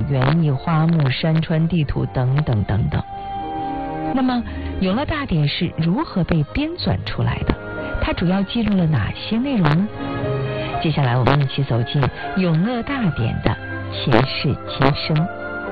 园艺、花木、山川地图等等等等。那么《永乐大典》是如何被编纂出来的？它主要记录了哪些内容呢？接下来我们一起走进《永乐大典》的前世今生。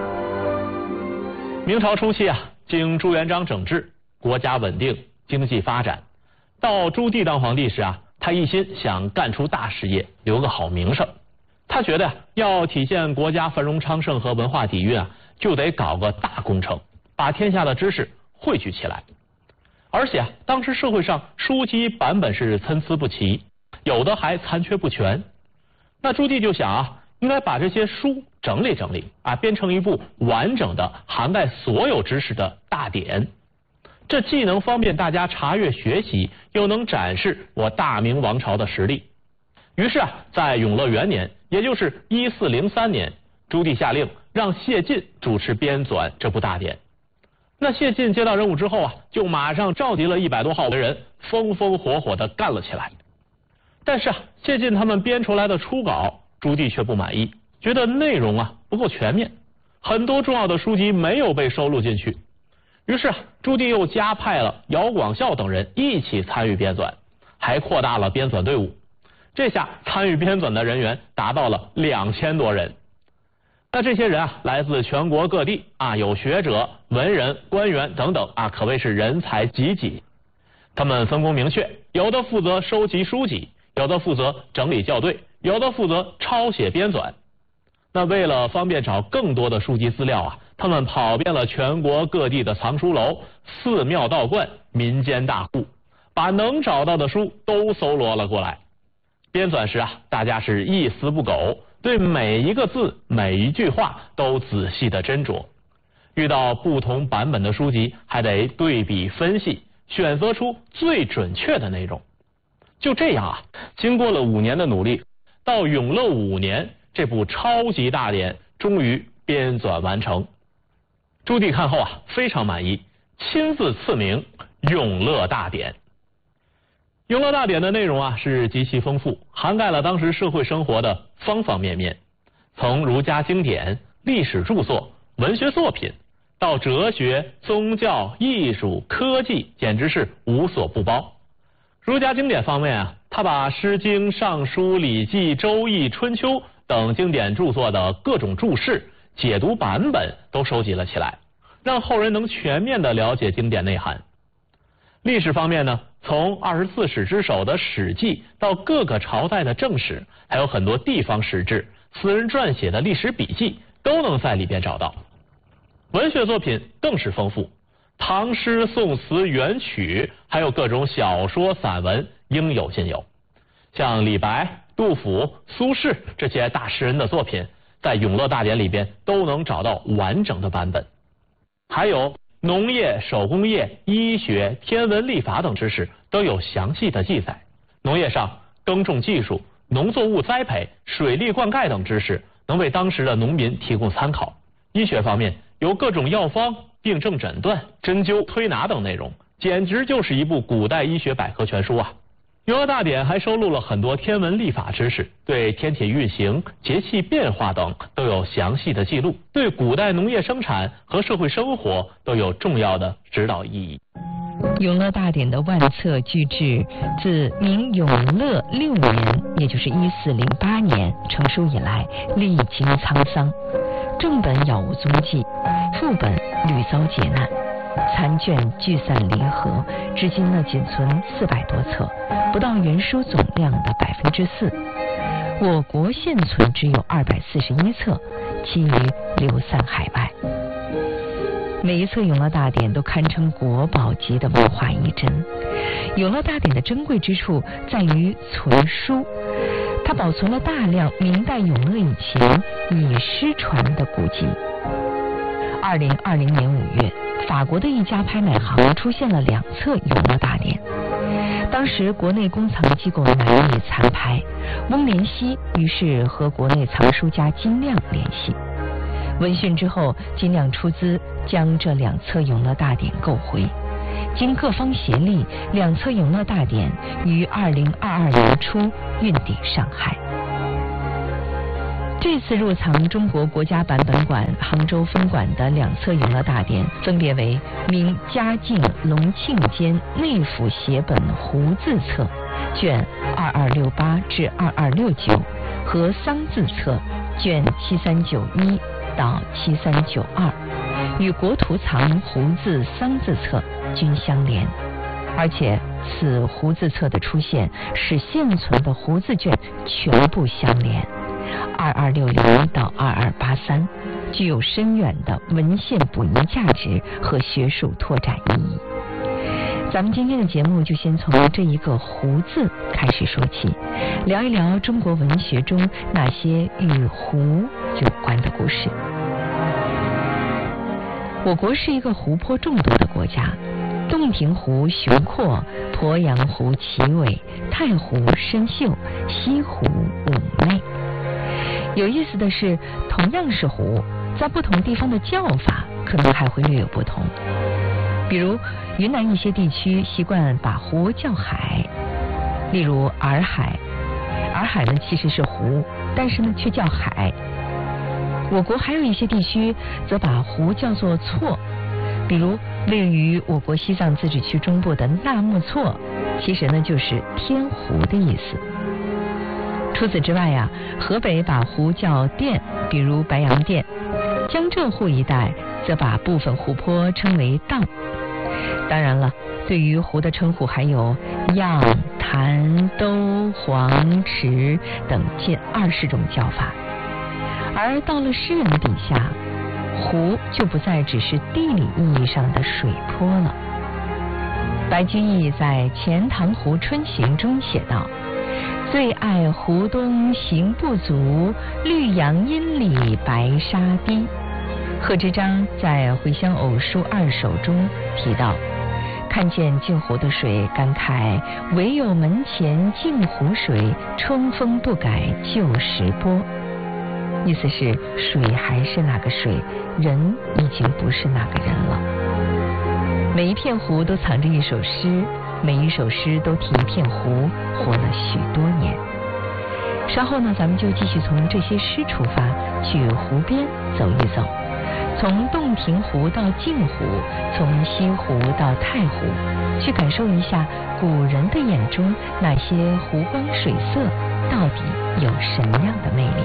明朝初期啊，经朱元璋整治，国家稳定，经济发展。到朱棣当皇帝时啊，他一心想干出大事业，留个好名声。他觉得要体现国家繁荣昌盛和文化底蕴啊，就得搞个大工程，把天下的知识汇聚起来。而且啊，当时社会上书籍版本是参差不齐，有的还残缺不全。那朱棣就想啊，应该把这些书整理整理啊，编成一部完整的涵盖所有知识的大典。这既能方便大家查阅学习，又能展示我大明王朝的实力。于是啊，在永乐元年，也就是1403年，朱棣下令让谢晋主持编纂这部大典。那谢晋接到任务之后啊，就马上召集了100多号文人，风风火火地干了起来。但是啊，谢晋他们编出来的初稿，朱棣却不满意，觉得内容啊不够全面，很多重要的书籍没有被收录进去。于是啊，朱棣又加派了姚广孝等人一起参与编纂，还扩大了编纂队伍。这下参与编纂的人员达到了2000多人。那这些人啊，来自全国各地啊，有学者、文人、官员等等啊，可谓是人才济济。他们分工明确，有的负责收集书籍，有的负责整理校对，有的负责抄写编纂。那为了方便找更多的书籍资料啊，他们跑遍了全国各地的藏书楼、寺庙道观、民间大户，把能找到的书都搜罗了过来。编纂时啊，大家是一丝不苟，对每一个字、每一句话都仔细的斟酌。遇到不同版本的书籍，还得对比分析，选择出最准确的内容。就这样啊，经过了5年的努力，到永乐5年，这部超级大典终于编纂完成。朱棣看后啊，非常满意，亲自赐名《永乐大典》。永乐大典的内容啊是极其丰富，涵盖了当时社会生活的方方面面，从儒家经典、历史著作、文学作品，到哲学、宗教、艺术、科技，简直是无所不包。儒家经典方面啊，他把《诗经》《尚书》《礼记》《周易》《春秋》等经典著作的各种注释、解读版本都收集了起来，让后人能全面地了解经典内涵。历史方面呢，从24史之首的《史记》到各个朝代的正史，还有很多地方史志、私人撰写的历史笔记，都能在里边找到。文学作品更是丰富，唐诗、宋词、元曲，还有各种小说、散文，应有尽有。像李白、杜甫、苏轼这些大诗人的作品，在《永乐大典》里边都能找到完整的版本。还有农业、手工业、医学、天文、历法等知识都有详细的记载。农业上，耕种技术、农作物栽培、水利灌溉等知识能为当时的农民提供参考。医学方面，有各种药方、病症诊断、针灸、推拿等内容，简直就是一部古代医学百科全书啊！永乐大典还收录了很多天文历法知识，对天体运行、节气变化等都有详细的记录，对古代农业生产和社会生活都有重要的指导意义。 永乐大典的万册巨制自明永乐6年，也就是1408年成书以来，历经沧桑，正本杳无踪迹，副本屡遭劫难，残卷聚散离合，至今呢仅存400多册，不到原书总量的4%。我国现存只有241册，其余流散海外。每一册永乐大典都堪称国宝级的文化遗珍。永乐大典的珍贵之处在于存书，它保存了大量明代永乐以前已失传的古籍。2020年5月，法国的一家拍卖行出现了2册永乐大典。当时国内公藏机构难以参拍，翁连熙于是和国内藏书家金亮联系。闻讯之后，金亮出资将这2册永乐大典购回。经各方协力，2册永乐大典于2022年初运抵上海。 这次入藏中国国家版本馆杭州分馆的2册永乐大典，分别为明嘉靖、隆庆间内府写本胡字册卷2268至2269和桑字册卷7391到7392，与国图藏胡字、桑字册均相连。而且此胡字册的出现，使现存的胡字卷全部相连，2260到2283，具有深远的文献补遗价值和学术拓展意义。咱们今天的节目就先从这一个胡字开始说起，聊一聊中国文学中那些与湖有关的故事。我国是一个湖泊众多的国家，洞庭湖雄阔，鄱阳湖奇伟，太湖深秀，西湖妩媚。有意思的是，同样是湖，在不同地方的叫法可能还会略有不同。比如云南一些地区习惯把湖叫海，例如洱海。洱海呢其实是湖，但是呢却叫海。我国还有一些地区则把湖叫做错，比如位于我国西藏自治区中部的纳木错，其实呢就是天湖的意思。除此之外呀，河北把湖叫甸，比如白洋淀；江浙沪一带则把部分湖泊称为荡。当然了，对于湖的称呼还有漾、潭、兜、黄、池等近20种叫法。而到了诗人笔下，湖就不再只是地理意义上的水坡了。白居易在《钱塘湖春行》中写道：最爱湖东行不足，绿杨阴里白沙堤。贺知章在《回乡偶书2首》中提到，看见镜湖的水，感慨唯有门前镜湖水，春风不改旧时波。意思是水还是那个水，人已经不是那个人了。每一片湖都藏着一首诗，每一首诗都替一片湖活了许多年。稍后呢，咱们就继续从这些诗出发，去湖边走一走，从洞庭湖到镜湖，从西湖到太湖，去感受一下古人的眼中那些湖光水色到底有什么样的魅力。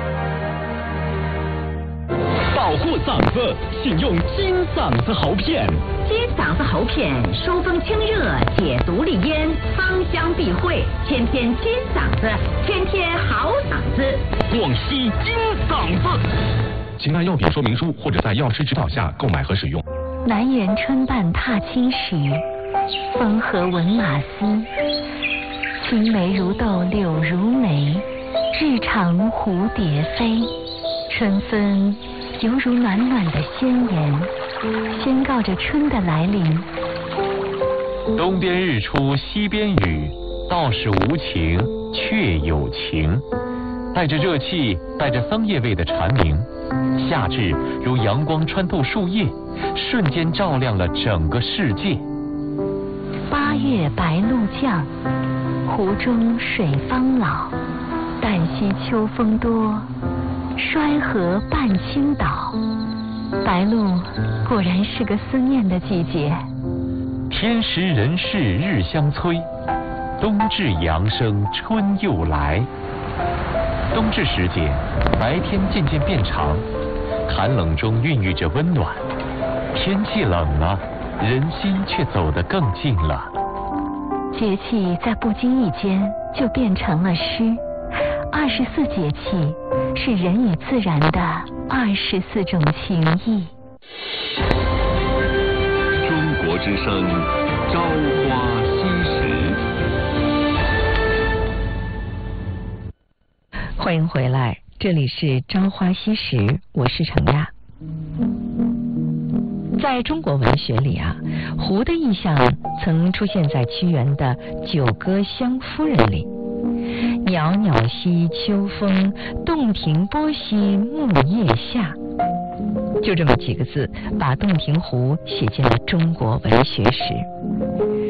保护嗓子，请用金嗓子喉片。 金嗓子喉片疏风清热，解毒利咽，芳香避秽，天天金嗓子，天天好嗓子。 广西金嗓子。请按药品说明书或者在药师指导下购买和使用。 南园春半踏青时，风和闻马嘶。青梅如豆柳如眉，日长蝴蝶飞。春分犹如暖暖的宣言，宣告着春的来临。 东边日出西边雨，道是无情却有情。带着热气，带着桑叶味的蝉鸣，夏至如阳光穿透树叶，瞬间照亮了整个世界。 8月白露降，湖中水方老。旦夕秋风多，衰河半倾倒。白露果然是个思念的季节。 天时人事日相催，冬至阳生春又来。冬至时节，白天渐渐变长，寒冷中孕育着温暖。天气冷了，人心却走得更近了。 节气在不经意间就变成了诗。24节气是人与自然的24种情谊。 中国之声，朝花夕拾。 欢迎回来，这里是朝花夕拾，我是程亚。在中国文学里啊，湖的意象曾出现在屈原的《九歌湘夫人》里。袅袅兮秋风，洞庭波兮木叶下。就这么几个字，把洞庭湖写进了中国文学史。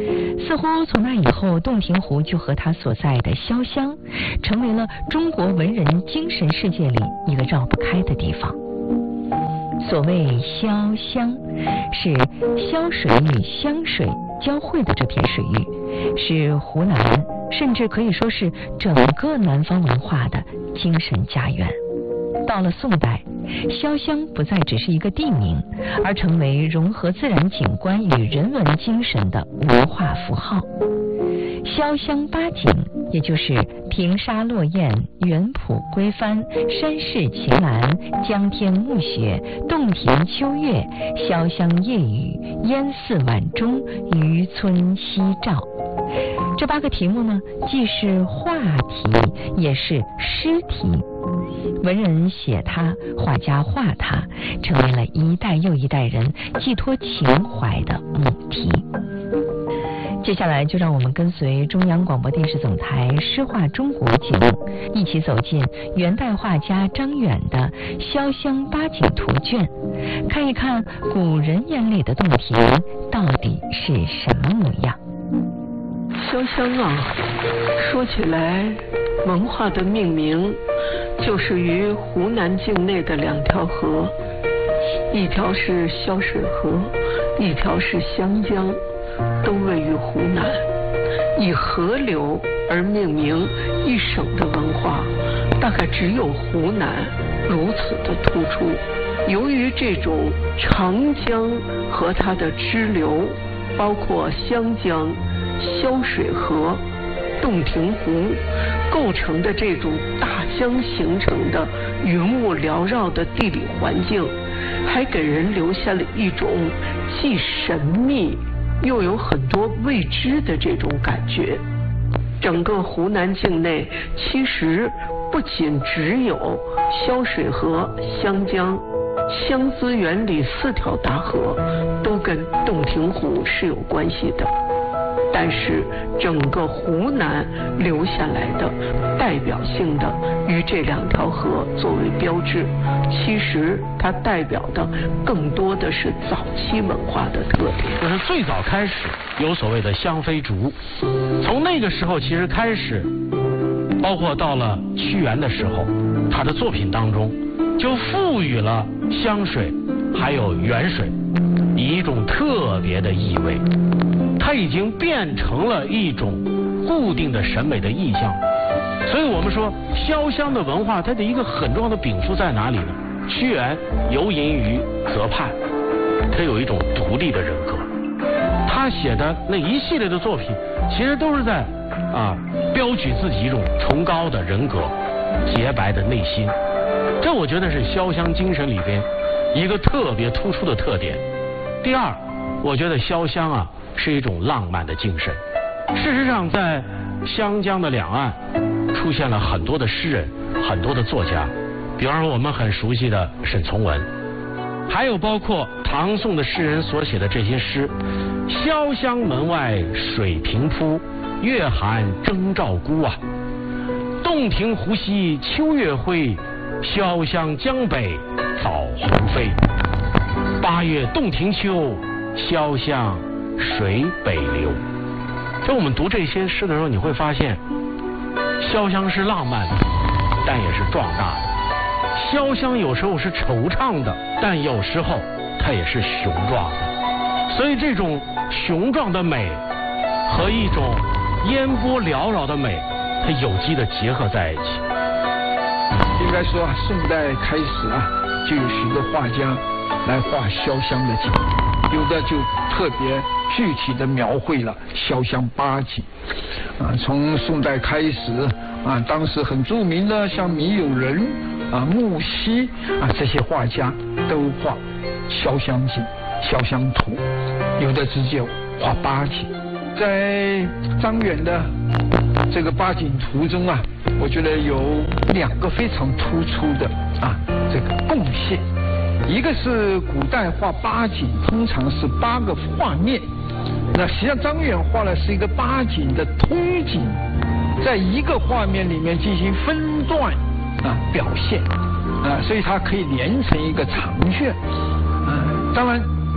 似乎从那以后，洞庭湖就和它所在的潇湘成为了中国文人精神世界里一个绕不开的地方。所谓潇湘，是潇水与湘水交汇的这片水域，是湖南甚至可以说是整个南方文化的精神家园。到了宋代，潇湘不再只是一个地名，而成为融合自然景观与人文精神的文化符号。潇湘八景，也就是平沙落雁、园圃归帆、山势晴岚、江天暮雪、洞庭秋月、潇湘夜雨、烟寺晚钟、渔村夕照。这8个题目呢，既是画题，也是诗题。文人写它，画家画它，成为了一代又一代人寄托情怀的母题。接下来就让我们跟随中央广播电视总台诗画中国节目，一起走进元代画家张远的《潇湘八景图卷》，看一看古人眼里的洞庭到底是什么模样。 潇湘啊，说起来，文化的命名就是于湖南境内的2条河，一条是潇水河，一条是湘江，都位于湖南。以河流而命名一省的文化，大概只有湖南如此的突出。由于这种长江和它的支流，包括湘江、潇水河、洞庭湖构成的这种大江形成的云雾缭绕的地理环境，还给人留下了一种既神秘又有很多未知的这种感觉。整个湖南境内其实不仅只有潇水河、湘江，湘资源里4条大河都跟洞庭湖是有关系的。但是整个湖南留下来的代表性的与这2条河作为标志，其实它代表的更多的是早期文化的特点。 就是最早开始有所谓的湘妃竹，从那个时候其实开始，包括到了屈原的时候，他的作品当中就赋予了湘水还有沅水以一种特别的意味，它已经变成了一种固定的审美的意象。所以我们说潇湘的文化，它的一个很重要的禀赋在哪里呢？屈原游吟于泽畔，他有一种独立的人格，他写的那一系列的作品其实都是在标举自己一种崇高的人格、洁白的内心。这我觉得是潇湘精神里边一个特别突出的特点。第二，我觉得潇湘啊是一种浪漫的精神。事实上，在湘江的两岸出现了很多的诗人，很多的作家，比方说我们很熟悉的沈从文，还有包括唐宋的诗人所写的这些诗：潇湘门外水平铺，月寒征兆孤啊；洞庭湖西秋月辉，潇湘江北早鸿飞。8月洞庭秋，潇湘水北流。就我们读这些诗的时候，你会发现潇湘是浪漫的，但也是壮大的；潇湘有时候是惆怅的，但有时候它也是雄壮的。所以这种雄壮的美和一种烟波缭绕的美，它有机的结合在一起。 应该说宋代开始就有许多画家来画潇湘的景，有的就特别具体的描绘了潇湘8景。从宋代开始当时很著名的像米友仁木溪这些画家都画潇湘景、潇湘图，有的直接画8景。在张远的这个8景图中我觉得有2个非常突出的这个贡献。一个是古代画8景通常是8个画面，那实际上张远画的是一个8景的通景，在一个画面里面进行分段表现所以它可以连成一个长卷。当然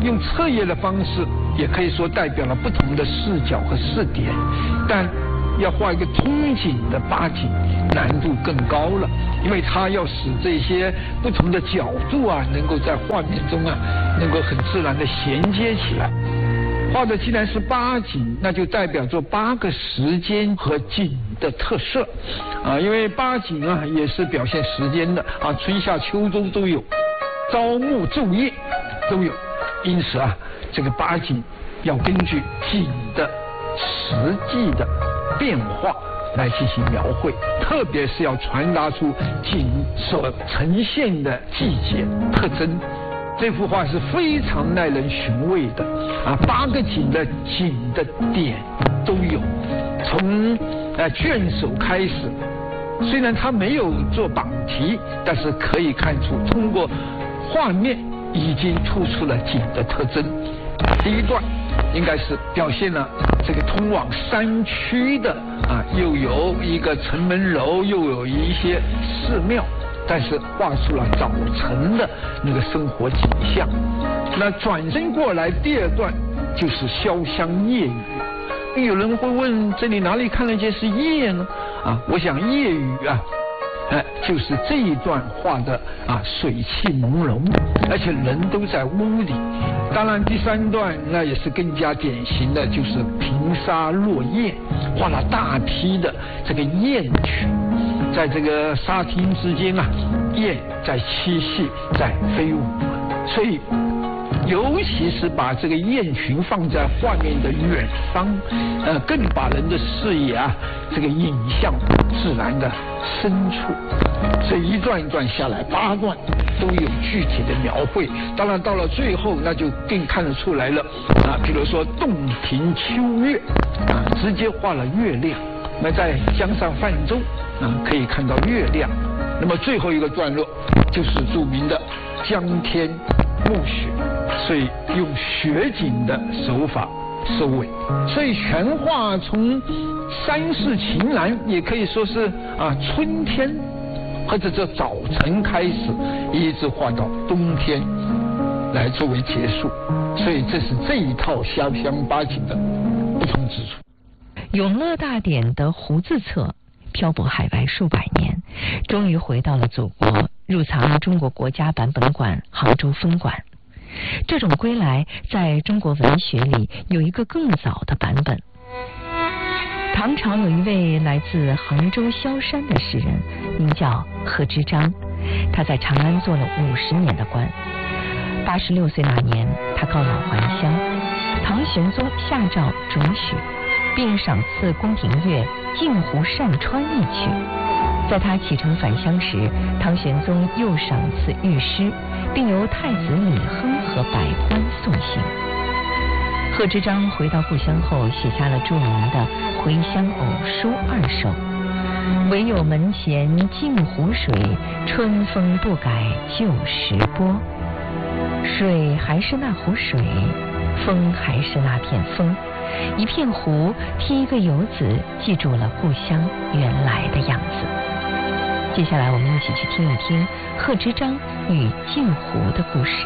用侧页的方式，也可以说代表了不同的视角和视点，但要画一个通景的八景，难度更高了，因为它要使这些不同的角度啊，能够在画面中啊，能够很自然的衔接起来。画的既然是八景，那就代表着8个时间和景的特色啊，因为八景啊也是表现时间的啊，春夏秋冬都有，朝暮昼夜都有，因此啊，这个八景要根据景的实际的变化来进行描绘，特别是要传达出景所呈现的季节特征。这幅画是非常耐人寻味的啊，8个景的景的点都有，从卷首开始，虽然它没有做榜题，但是可以看出通过画面已经突出了景的特征。第一段应该是表现了这个通往山区的啊，又有一个城门楼，又有一些寺庙，但是画出了早晨的那个生活景象。那转身过来，第2段就是潇湘夜雨。有人会问，这里哪里看得见是夜呢？啊，我想夜雨啊，就是这一段画的啊，水气朦胧，而且人都在屋里。当然第3段那也是更加典型的，就是平沙落雁，画了大批的这个雁群，在这个沙汀之间啊，雁在嬉戏，在飞舞，所以尤其是把这个雁群放在画面的远方，更把人的视野啊，这个引向自然的深处。所以一段一段下来，8段都有具体的描绘。当然到了最后，那就更看得出来了啊，比如说洞庭秋月啊，直接画了月亮。那在江上泛舟啊，可以看到月亮。那么最后一个段落就是著名的江天暮雪，所以用雪景的手法收尾。所以全画从山势晴岚，也可以说是啊春天或者这早晨开始，一直画到冬天来作为结束。所以这是这一套潇湘八景的不同之处。 永乐大典的胡字册漂泊海外数百年，终于回到了祖国，入藏中国国家版本馆杭州分馆。这种归来在中国文学里有一个更早的版本。唐朝有一位来自杭州萧山的诗人，名叫贺知章，他在长安做了50年的官。86岁那年，他告老还乡，唐玄宗下诏准许，并赏赐宫廷乐《镜湖善川》一曲。在他启程返乡时，唐玄宗又赏赐御诗，并由太子李亨和百官送行。贺知章回到故乡后，写下了著名的《回乡偶书2首》：唯有门前镜湖水，春风不改旧时波。水还是那湖水，风还是那片风，一片湖替一个游子记住了故乡原来的样子。接下来我们一起去听一听贺知章与镜湖的故事。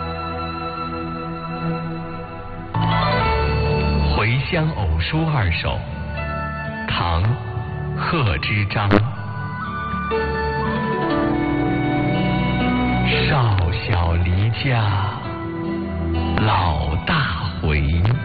《回乡偶书2首》，唐·贺知章。少小离家，老大回。